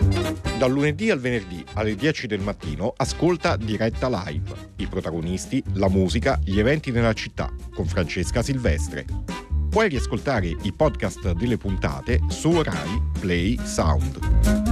Dal lunedì al venerdì alle 10 del mattino ascolta Diretta Live. I protagonisti, la musica, gli eventi nella città con Francesca Silvestre. Puoi riascoltare i podcast delle puntate su Rai Play Sound.